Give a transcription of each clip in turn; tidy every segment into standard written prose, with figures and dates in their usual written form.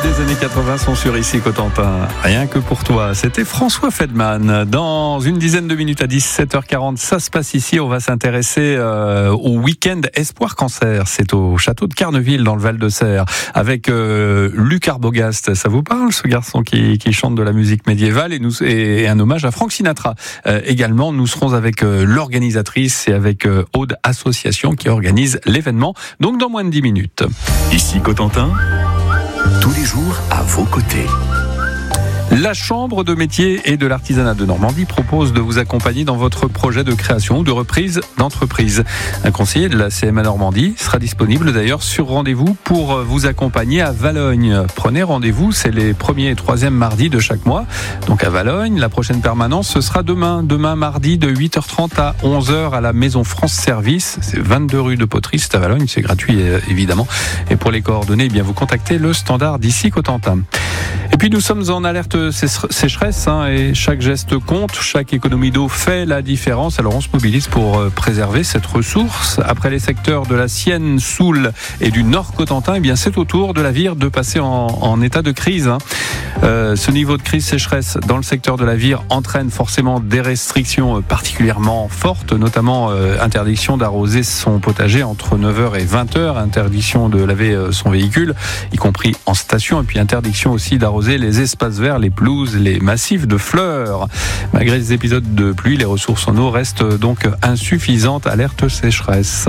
des années 80 sont sur Ici Cotentin. Rien que pour toi. C'était François Feldman. Dans une dizaine de minutes à 17h40, ça se passe ici. On va s'intéresser au week-end Espoir Cancer. C'est au château de Carneville dans le Val-de-Serre avec Luc Arbogast. Ça vous parle, ce garçon qui chante de la musique médiévale et un hommage à Frank Sinatra. Également, nous serons avec l'organisatrice et avec Aude Association qui organise l'événement. Donc dans moins de 10 minutes. Ici Cotentin, tous les jours à vos côtés. La Chambre de métiers et de l'artisanat de Normandie propose de vous accompagner dans votre projet de création ou de reprise d'entreprise. Un conseiller de la CMA Normandie sera disponible d'ailleurs sur rendez-vous pour vous accompagner à Valognes. Prenez rendez-vous, c'est les 1er et 3e mardis de chaque mois. Donc à Valognes, la prochaine permanence, ce sera demain mardi de 8h30 à 11h à la Maison France Service. C'est 22 rue de Poterie, c'est à Valognes, c'est gratuit évidemment. Et pour les coordonnées, eh bien vous contactez le standard d'Ici Cotentin. Et puis nous sommes en alerte sécheresse et chaque geste compte, chaque économie d'eau fait la différence. Alors on se mobilise pour préserver cette ressource. Après les secteurs de la Sienne, Soule et du Nord Cotentin, eh bien c'est au tour de la Vire de passer en état de crise. Ce niveau de crise sécheresse dans le secteur de la Vire entraîne forcément des restrictions particulièrement fortes, notamment interdiction d'arroser son potager entre 9h et 20h, interdiction de laver son véhicule, y compris en station, et puis interdiction aussi d'arroser les espaces verts, les pelouses, les massifs de fleurs. Malgré les épisodes de pluie, les ressources en eau restent donc insuffisantes. Alerte sécheresse.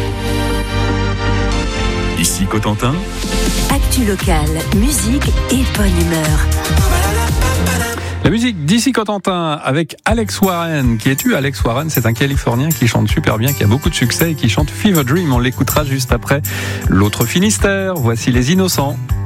Ici Cotentin, actu locale, musique et bonne humeur. La musique d'Ici Cotentin avec Alex Warren. Qui es-tu, Alex Warren? C'est un Californien qui chante super bien, qui a beaucoup de succès et qui chante Fever Dream. On l'écoutera juste après l'autre Finistère. Voici Les Innocents.